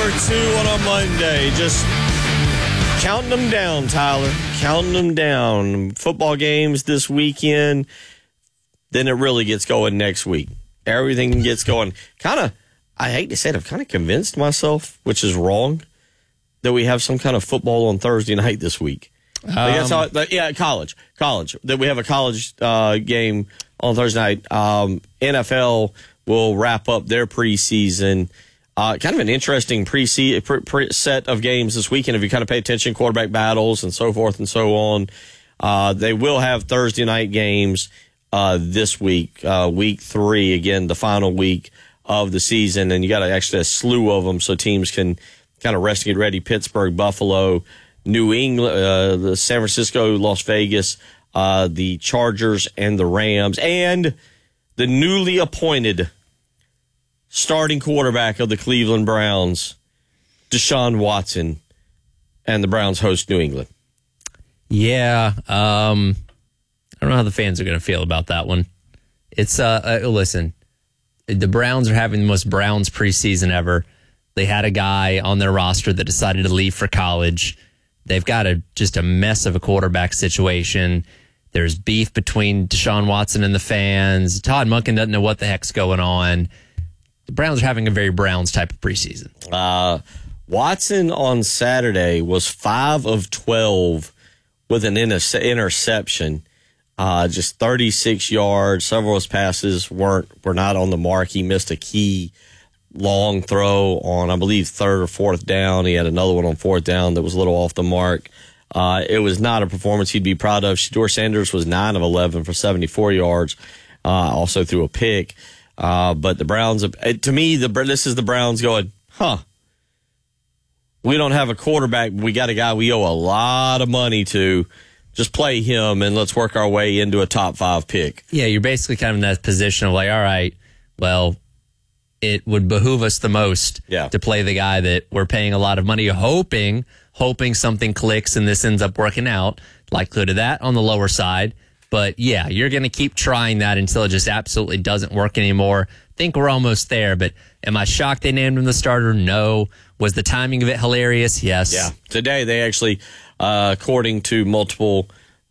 Hour 2 on a Monday. Just counting them down, Tyler. Counting them down. Football games this weekend. Then it really gets going next week. Everything gets going. I hate to say it, I've kind of convinced myself, which is wrong, that we have some kind of football on Thursday night this week. College. That we have a college game on Thursday night. NFL will wrap up their preseason. Kind of an interesting set of games this weekend. If you kind of pay attention, quarterback battles and so forth and so on. They will have Thursday night games this week, week 3, again, the final week of the season. And you got actually a slew of them so teams can kind of rest and get ready. Pittsburgh, Buffalo, New England, the San Francisco, Las Vegas, the Chargers and the Rams, and the newly appointed starting quarterback of the Cleveland Browns, Deshaun Watson, and the Browns host New England. Yeah, I don't know how the fans are going to feel about that one. It's listen, the Browns are having the most Browns preseason ever. They had a guy on their roster that decided to leave for college. They've got just a mess of a quarterback situation. There's beef between Deshaun Watson and the fans. Todd Monken doesn't know what the heck's going on. The Browns are having a very Browns type of preseason. Watson on Saturday was 5 of 12 with an interception. Just 36 yards. Several of his passes were not on the mark. He missed a key long throw on, I believe, 3rd or 4th down. He had another one on 4th down that was a little off the mark. It was not a performance he'd be proud of. Shedeur Sanders was 9 of 11 for 74 yards, also threw a pick. But the Browns, to me, this is the Browns going, we don't have a quarterback, but we got a guy we owe a lot of money to. Just play him, and let's work our way into a top 5 pick. Yeah, you're basically kind of in that position of like, all right, well, it would behoove us the most to play the guy that we're paying a lot of money, hoping something clicks and this ends up working out. Likelihood of that on the lower side. But yeah, you're going to keep trying that until it just absolutely doesn't work anymore. Think we're almost there, but am I shocked they named him the starter? No. Was the timing of it hilarious? Yes. Yeah. Today they actually, according to multiple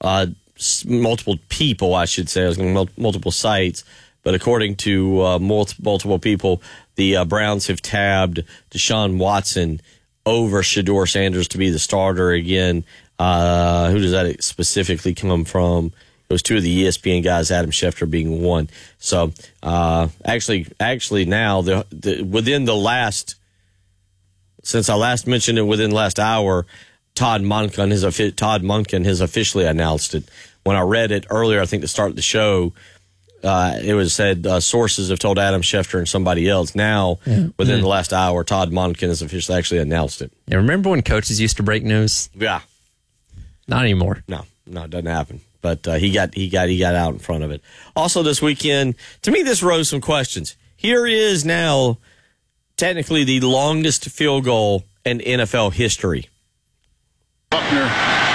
people, I should say, I was going to multiple sites, but according to multiple people, the Browns have tabbed Deshaun Watson over Shedeur Sanders to be the starter again. Who does that specifically come from? It was 2 of the ESPN guys, Adam Schefter being one. So actually now, within the last, since I last mentioned it within the last hour, Todd Monken has officially announced it. When I read it earlier, I think to start the show, it was said sources have told Adam Schefter and somebody else. Now, within the last hour, Todd Monken has officially actually announced it. Yeah, remember when coaches used to break news? Yeah. Not anymore. No, it doesn't happen. But he got out in front of it. Also this weekend, to me, this rose some questions. Here is now technically the longest field goal in NFL history. Buckner.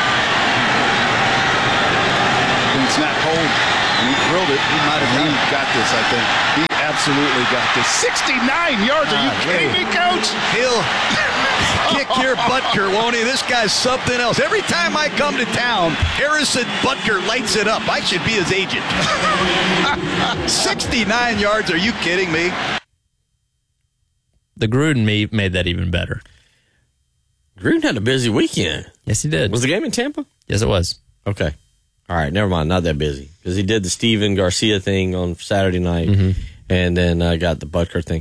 Didn't snap hold. He drilled it. He might have got this, I think. He absolutely got this. 69 yards. Are you kidding me, Coach? He'll kick your Butker, won't he? This guy's something else. Every time I come to town, Harrison Butker lights it up. I should be his agent. 69 yards. Are you kidding me? The Gruden made that even better. Gruden had a busy weekend. Yes, he did. Was the game in Tampa? Yes, it was. Okay. All right, never mind. Not that busy. Because he did the Steven Garcia thing on Saturday night, and then got the Butker thing.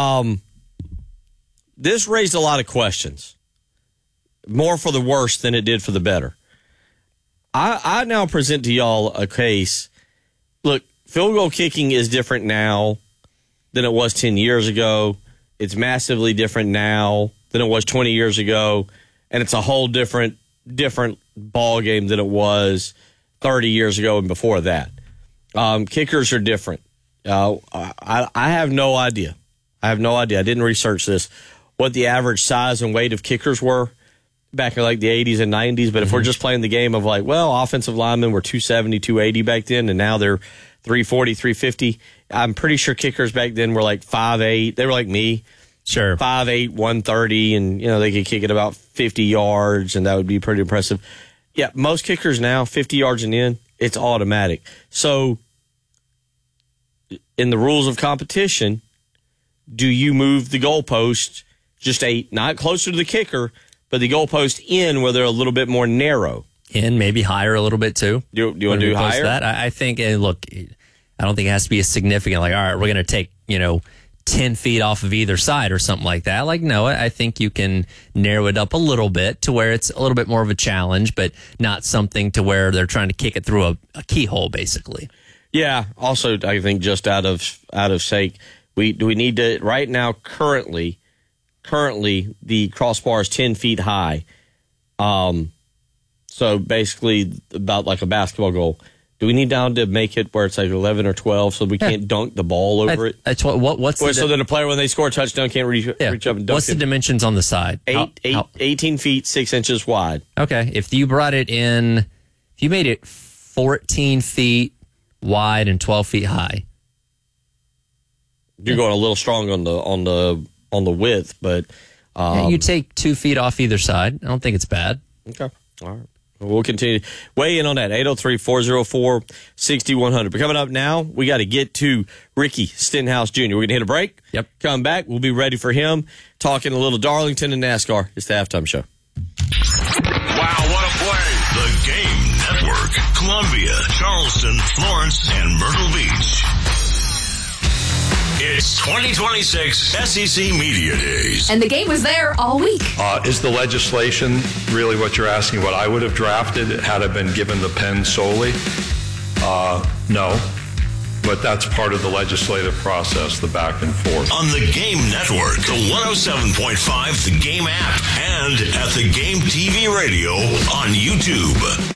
This raised a lot of questions. More for the worse than it did for the better. I now present to y'all a case. Look, field goal kicking is different now than it was 10 years ago. It's massively different now than it was 20 years ago. And it's a whole different ball game than it was 30 years ago and before that. Kickers are different. I have no idea. I didn't research this, what the average size and weight of kickers were back in like the 80s and 90s. But if we're just playing the game of like, well, offensive linemen were 270, 280 back then, and now they're 340, 350. I'm pretty sure kickers back then were like 5'8". They were like me. Sure. 5'8", 130, and they could kick it about 50 yards, and that would be pretty impressive. Yeah, most kickers now, 50 yards and in, it's automatic. So, in the rules of competition, do you move the goalpost just not closer to the kicker, but the goalpost in where they're a little bit more narrow? In, maybe higher a little bit too. Do you want to do higher? That? I think, look, I don't think it has to be a significant, all right, we're going to take, 10 feet off of either side or something like that. No, I think you can narrow it up a little bit to where it's a little bit more of a challenge, but not something to where they're trying to kick it through a keyhole, basically. Yeah. Also, I think just out of sake, we need to right now. Currently, the crossbar is 10 feet high. So basically, about like a basketball goal. Do we need down to make it where it's like 11 or 12 so we can't dunk the ball over it? So then a player, when they score a touchdown, can't reach up and dunk What's it? the dimensions on the side? 18 feet, 6 inches wide. Okay. If you brought it in, if you made it 14 feet wide and 12 feet high. You're going a little strong on the width, but you take 2 feet off either side. I don't think it's bad. Okay. All right. We'll continue. Weigh in on that, 803-404-6100. But coming up now, we got to get to Ricky Stenhouse Jr. We're going to hit a break. Yep. Come back. We'll be ready for him. Talking a little Darlington and NASCAR. It's the halftime show. Wow, what a play. The Game Network. Columbia, Charleston, Florence, and Myrtle Beach. It's 2026 SEC Media Days. And the game was there all week. Is the legislation really what you're asking? What I would have drafted had I been given the pen solely? No. But that's part of the legislative process, the back and forth. On the Game Network, the 107.5 The Game app, and at the Game TV radio on YouTube.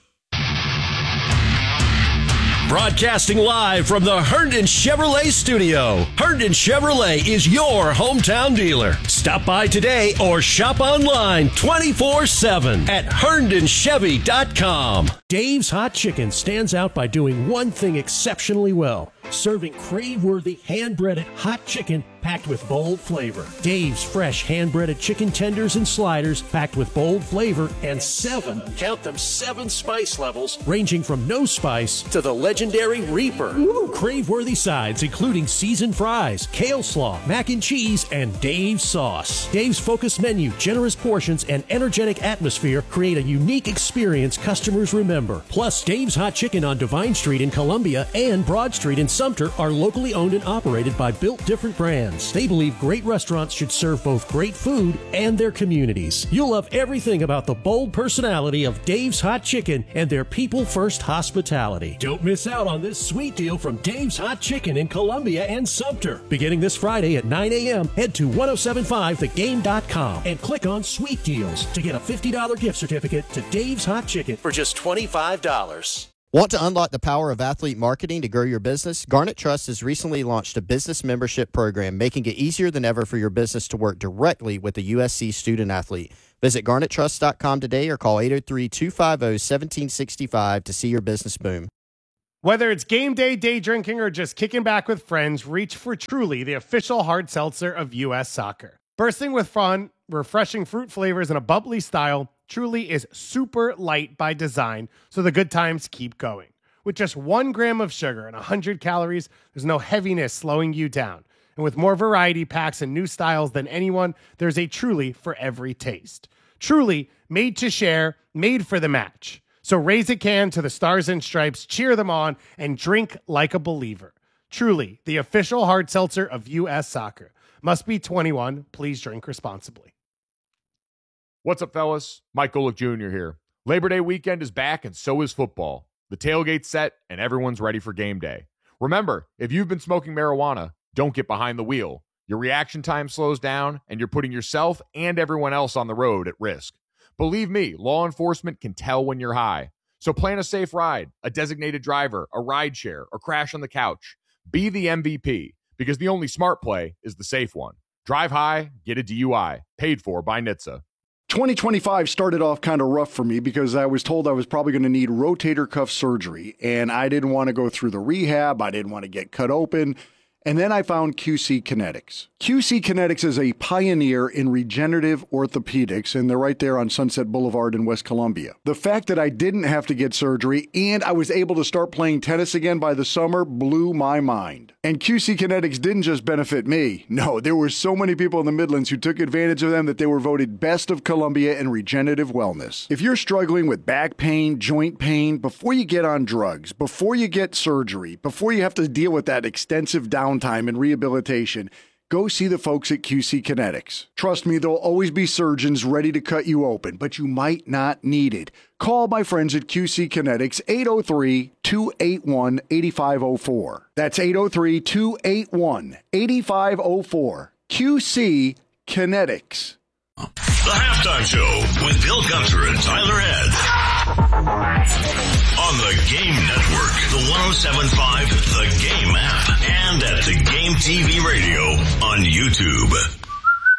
Broadcasting live from the Herndon Chevrolet studio. Herndon Chevrolet is your hometown dealer. Stop by today or shop online 24/7 at HerndonChevy.com. Dave's Hot Chicken stands out by doing one thing exceptionally well: serving crave-worthy, hand-breaded hot chicken packed with bold flavor. Dave's fresh hand-breaded chicken tenders and sliders packed with bold flavor and 7 spice levels, ranging from no spice to the legendary Reaper. Ooh. Crave-worthy sides including seasoned fries, kale slaw, mac and cheese, and Dave's sauce. Dave's focused menu, generous portions, and energetic atmosphere create a unique experience customers remember. Plus, Dave's Hot Chicken on Divine Street in Columbia and Broad Street in Sumter are locally owned and operated by Built Different Brands. They believe great restaurants should serve both great food and their communities. You'll love everything about the bold personality of Dave's Hot Chicken and their people-first hospitality. Don't miss out on this sweet deal from Dave's Hot Chicken in Columbia and Sumter. Beginning this Friday at 9 a.m., head to 1075thegame.com and click on Sweet Deals to get a $50 gift certificate to Dave's Hot Chicken for just $25. Want to unlock the power of athlete marketing to grow your business? Garnet Trust has recently launched a business membership program, making it easier than ever for your business to work directly with a USC student athlete. Visit garnettrust.com today or call 803-250-1765 to see your business boom. Whether it's game day, day drinking, or just kicking back with friends, reach for Truly, the official hard seltzer of U.S. Soccer. Bursting with fun, refreshing fruit flavors, and a bubbly style, Truly is super light by design, so the good times keep going. With just 1 gram of sugar and 100 calories, there's no heaviness slowing you down. And with more variety packs and new styles than anyone, there's a Truly for every taste. Truly, made to share, made for the match. So raise a can to the Stars and Stripes, cheer them on, and drink like a believer. Truly, the official hard seltzer of U.S. Soccer. Must be 21. Please drink responsibly. What's up, fellas? Mike Golick Jr. here. Labor Day weekend is back, and so is football. The tailgate's set, and everyone's ready for game day. Remember, if you've been smoking marijuana, don't get behind the wheel. Your reaction time slows down, and you're putting yourself and everyone else on the road at risk. Believe me, law enforcement can tell when you're high. So plan a safe ride, a designated driver, a ride share, or crash on the couch. Be the MVP, because the only smart play is the safe one. Drive high, get a DUI. Paid for by NHTSA. 2025 started off kind of rough for me because I was told I was probably going to need rotator cuff surgery, and I didn't want to go through the rehab. I didn't want to get cut open. And then I found QC Kinetics. QC Kinetics is a pioneer in regenerative orthopedics, and they're right there on Sunset Boulevard in West Columbia. The fact that I didn't have to get surgery and I was able to start playing tennis again by the summer blew my mind. And QC Kinetics didn't just benefit me. No, there were so many people in the Midlands who took advantage of them that they were voted Best of Columbia in regenerative wellness. If you're struggling with back pain, joint pain, before you get on drugs, before you get surgery, before you have to deal with that extensive downtime and rehabilitation, go see the folks at QC Kinetics. Trust me, there'll always be surgeons ready to cut you open, but you might not need it. Call my friends at QC Kinetics, 803-281-8504. That's 803-281-8504. QC Kinetics. The Halftime Show with Bill Gunter and Tyler Head. On the Game Network, the 107.5 The Game app, and at the Game TV Radio on YouTube.